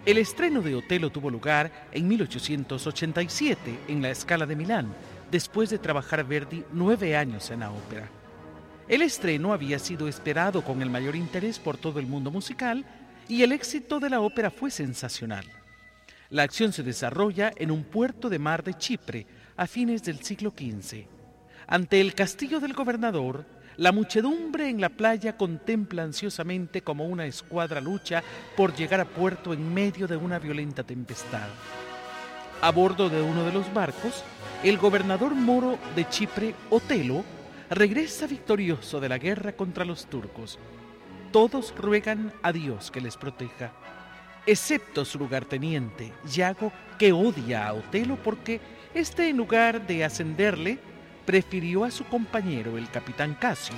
El estreno de Otelo tuvo lugar en 1887 en la Scala de Milán, después de trabajar Verdi 9 años en la ópera. El estreno había sido esperado con el mayor interés por todo el mundo musical y el éxito de la ópera fue sensacional. La acción se desarrolla en un puerto de mar de Chipre a fines del siglo XV. Ante el castillo del gobernador, la muchedumbre en la playa contempla ansiosamente como una escuadra lucha por llegar a puerto en medio de una violenta tempestad. A bordo de uno de los barcos, el gobernador moro de Chipre, Otelo, regresa victorioso de la guerra contra los turcos. Todos ruegan a Dios que les proteja, excepto su lugarteniente, Yago, que odia a Otelo porque éste, en lugar de ascenderle, prefirió a su compañero, el capitán Casio.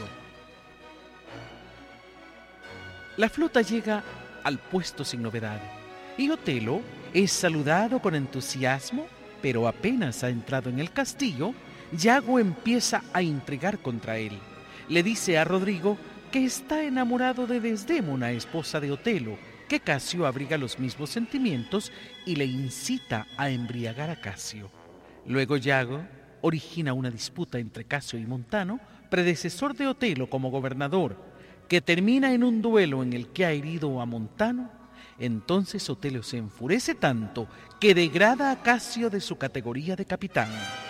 La flota llega al puesto sin novedad y Otelo es saludado con entusiasmo, pero apenas ha entrado en el castillo, Yago empieza a intrigar contra él. Le dice a Rodrigo que está enamorado de Desdémona, esposa de Otelo, que Casio abriga los mismos sentimientos y le incita a embriagar a Casio. Luego Yago origina una disputa entre Casio y Montano, predecesor de Otelo como gobernador, que termina en un duelo en el que ha herido a Montano. Entonces Otelo se enfurece tanto que degrada a Casio de su categoría de capitán.